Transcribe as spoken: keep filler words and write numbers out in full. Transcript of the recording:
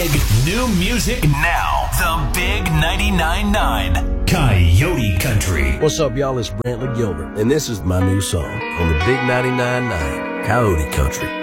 Big new music now. The Big ninety-nine point nine Coyote Country. What's up, y'all? It's Brantley Gilbert, and this is my new song on the Big ninety-nine point nine Coyote Country.